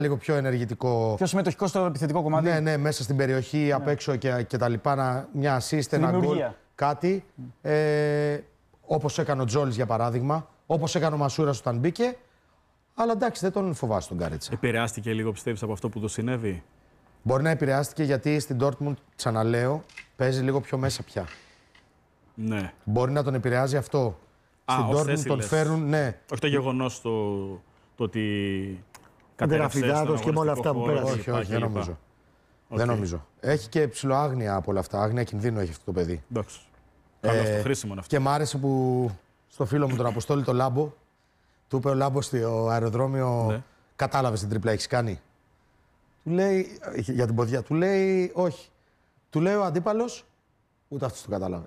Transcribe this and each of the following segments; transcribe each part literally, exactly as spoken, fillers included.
λίγο πιο ενεργητικό. Πιο συμμετοχικό στο επιθετικό κομμάτι. Ναι, ναι, μέσα στην περιοχή, ναι. απ' έξω και, και τα λοιπά. Να, μια assist, ένα γκολ, κάτι. Mm. Ε, όπως έκανε ο Τζόλης για παράδειγμα. Όπως έκανε ο Μασούρας όταν μπήκε. Αλλά εντάξει, δεν τον φοβάσαι τον Γκάρετσα. Επηρεάστηκε λίγο, πιστεύεις, από αυτό που του συνέβη? Μπορεί να επηρεάστηκε γιατί στην Dortmund, ξαναλέω, παίζει λίγο πιο μέσα πια. Ναι. Μπορεί να τον επηρεάζει αυτό. Α, στην Dortmund τον φέρουν, ναι. Όχι το γεγονός το, το ότι κατέραψε και με όλα αυτά που πέρασε. Όχι, όχι, δεν νομίζω. Okay. Δεν νομίζω. Έχει και ψηλοάγνοια από όλα αυτά. Άγνοια κινδύνου έχει αυτό το παιδί. Εντάξει. Καλό, ε, χρήσιμο αυτό. Και μ' άρεσε που στο φίλο μου τον Αποστόλη το Λάμπο, του είπε ο Λάμπος στο αεροδρόμιο, ναι. Κατάλαβες την τρίπλα έχεις κάνει? Του λέει, για την ποδιά, του λέει όχι. Του λέει ο αντίπαλος, ούτε αυτός το κατάλαβε.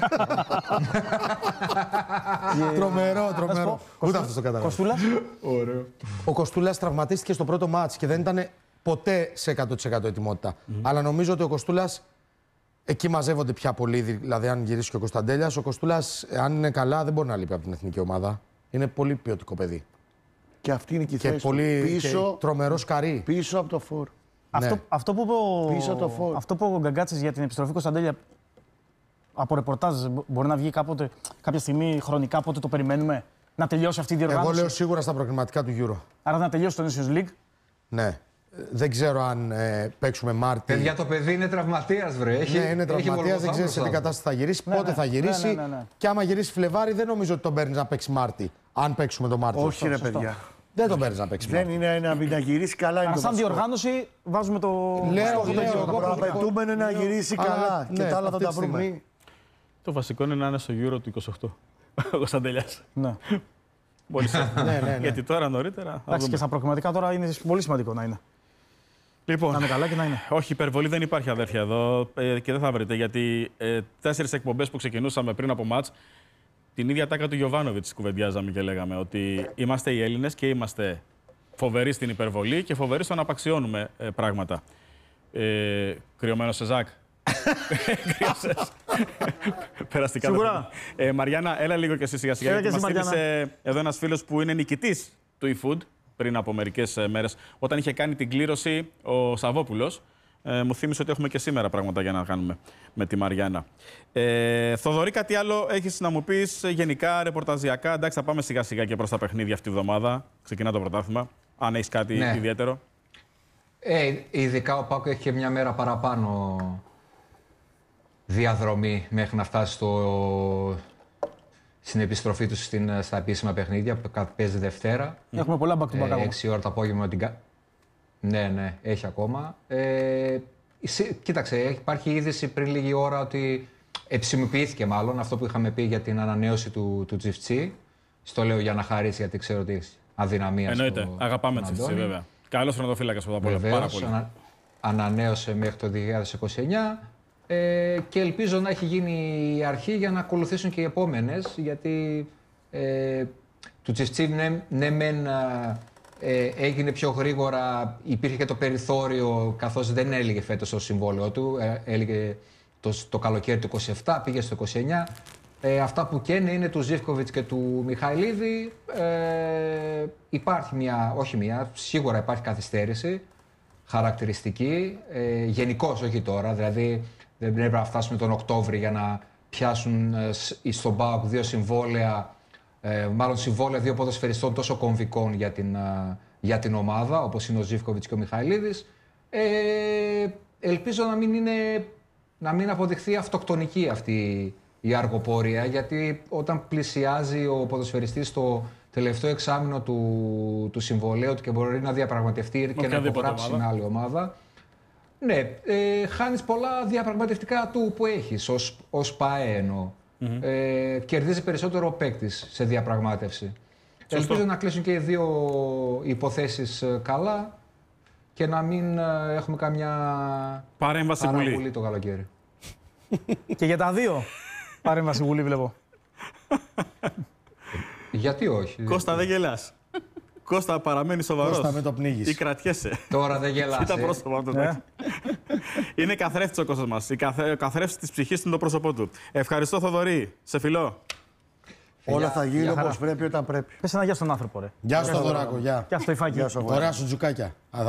Τρομερό, τρομερό. Ούτε αυτός το κατάλαβε. Κοστούλας. Ωραίο. Ο Κοστούλας τραυματίστηκε στο πρώτο μάτς και δεν ήταν ποτέ σε εκατό τοις εκατό ετοιμότητα. Mm. Αλλά νομίζω ότι ο Κοστούλας, εκεί μαζεύονται πια πολλοί, δηλαδή αν γυρίσει και ο Κωνσταντέλιας, ο Κοστούλας, αν είναι καλά, δεν μπορεί να λείπει από την εθνική ομάδα. Είναι πολύ ποιοτικό παιδί. Και αυτή είναι και η και θέση πολύ πίσω, και τρομερό σκαρί. Πίσω από το φόρ. Αυτό, ναι. αυτό που είπε ο, πίσω το φόρ. αυτό που ο Γκαγκάτσης για την επιστροφή Κωνσταντέλια από ρεπορτάζ μπορεί να βγει κάποτε, κάποια στιγμή χρονικά, πότε το περιμένουμε, να τελειώσει αυτή η διοργάνωση? Εγώ λέω σίγουρα στα προκριματικά του Euro. Άρα να τελειώσει το Nations League. Ναι. Δεν ξέρω αν ε, παίξουμε Μάρτι. Παιδιά, το παιδί είναι τραυματίας, βρε. Έχει, ναι, είναι τραυματίας, δεν ξέρει σε τι κατάσταση θα γυρίσει, ναι, πότε ναι, θα γυρίσει. Ναι, ναι, ναι, ναι. Και άμα γυρίσει Φλεβάρι, δεν νομίζω ότι τον παίρνει να παίξει Μάρτι. Αν παίξουμε τον Μάρτι. Όχι, ρε παιδιά. Δεν τον παίρνει να παίξει δεν Μάρτι. Είναι να, να γυρίσει καλά. Αλλά σαν διοργάνωση βάζουμε το. Λέω ότι το προαπαιτούμενο είναι να γυρίσει καλά. Και τα άλλα θα τα βρούμε. Το βασικό είναι να είναι στο Euro του είκοσι οκτώ. Ο Κωνσταντέλιας. Ναι. Γιατί τώρα νωρίτερα. Εντάξει, και στα προκριματικά τώρα είναι πολύ σημαντικό να είναι. Λοιπόν, να είναι καλά και να είναι. Όχι, υπερβολή δεν υπάρχει, αδέρφια, εδώ ε, και δεν θα βρείτε. Γιατί ε, τέσσερις εκπομπές που ξεκινούσαμε πριν από μάτς, την ίδια τάκα του Γιοβάνοβιτς κουβεντιάζαμε και λέγαμε ότι είμαστε οι Έλληνες και είμαστε φοβεροί στην υπερβολή και φοβεροί στο να απαξιώνουμε ε, πράγματα. Ε, κρυωμένο σε Ζακ. Κρύωσες. Περαστικά. Σίγουρα. Ε, Μαριάννα, έλα λίγο και εσύ σιγά σιγά. Γιατί μας θύμισε εδώ ένας φίλος που είναι νικητής του eFood πριν από μερικές μέρες, όταν είχε κάνει την κλήρωση ο Σαββόπουλος. Ε, μου θύμισε ότι έχουμε και σήμερα πράγματα για να κάνουμε με τη Μαριάννα. Ε, Θοδωρή, κάτι άλλο έχεις να μου πεις γενικά, ρεπορταζιακά? Εντάξει, θα πάμε σιγά σιγά και προς τα παιχνίδια αυτή τη βδομάδα. Ξεκινά το πρωτάθλημα. Αν έχεις κάτι ναι. ιδιαίτερο. Ε, ειδικά ο Πάκο έχει και μια μέρα παραπάνω διαδρομή μέχρι να φτάσει στο... στην επιστροφή του στην, στα επίσημα παιχνίδια που παίζει Δευτέρα. Έχουμε πολλά back to back. Ε, έξι ώρα το απόγευμα την. Ναι, ναι, έχει ακόμα. Ε, κοίταξε, υπάρχει είδηση πριν λίγη ώρα ότι επισημοποιήθηκε μάλλον αυτό που είχαμε πει για την ανανέωση του, του Τζιφτσί. Στο λέω για να χαρίσει, γιατί ξέρω ότι έχει αδυναμία. Εννοείται. Στο, αγαπάμε Τζιφτσί, βέβαια. Καλός φροντοφύλακας πρώτα απ' όλα. Πάρα πολύ. Ανα, ανανέωσε μέχρι το δύο χιλιάδες είκοσι εννιά ε, και ελπίζω να έχει γίνει η αρχή για να ακολουθήσουν και οι επόμενες. Γιατί ε, του Τζιφτσί ναι, ναι μεν. Ε, έγινε πιο γρήγορα, υπήρχε και το περιθώριο, καθώς δεν έλυγε φέτος το συμβόλαιο του, ε, έλυγε το, το καλοκαίρι του είκοσι επτά, πήγε στο είκοσι εννιά. Ε, αυτά που καίνε είναι του Ζίβκοβιτς και του Μιχαηλίδη. Ε, υπάρχει μια, όχι μια, σίγουρα υπάρχει καθυστέρηση χαρακτηριστική, ε, γενικώς όχι τώρα, δηλαδή δεν πρέπει να φτάσουμε τον Οκτώβρη για να πιάσουν ε, στον ΠΑΟΚ δύο συμβόλαια. Ε, μάλλον συμβόλαια δύο ποδοσφαιριστών τόσο κομβικών για την, α, για την ομάδα, όπως είναι ο Ζίβκοβιτς και ο Μιχαηλίδης. Ε, ελπίζω να μην, είναι, να μην αποδειχθεί αυτοκτονική αυτή η αργοπορία, γιατί όταν πλησιάζει ο ποδοσφαιριστής στο τελευταίο εξάμηνο του, του συμβολέου του και μπορεί να διαπραγματευτεί και να υπογράψει με άλλη ομάδα, ναι, ε, χάνεις πολλά διαπραγματευτικά του που έχεις, ως, ως ΠΑΕ εννοώ. Mm-hmm. Ε, κερδίζει περισσότερο ο παίκτης σε διαπραγμάτευση. Σωστό. Ελπίζω να κλείσουν και οι δύο υποθέσεις καλά και να μην έχουμε καμιά παρέμβαση βουλή το καλοκαίρι. Και για τα δύο παρέμβαση βουλή βλέπω. Γιατί όχι. Κώστα, δεν γελάς. Κώστα, παραμένει σοβαρός. Κώστα, με το πνίγεις. Ή κρατιέσαι. Τώρα δεν γελάς. Κοίτα πρόσωπο αυτό. Είναι καθρέφτης ο Κώστας μας. Ο καθρέφτης της ψυχής είναι το πρόσωπό του. Ευχαριστώ, Θοδωρή. Σε φιλώ. Όλα θα γίνουν όπως πρέπει όταν πρέπει. Πες ένα γεια στον άνθρωπο, ρε. Γεια σου, Θοδωράκο. Γεια. Γεια στο Ιφάκι. Ωραία σου τζουκάκια.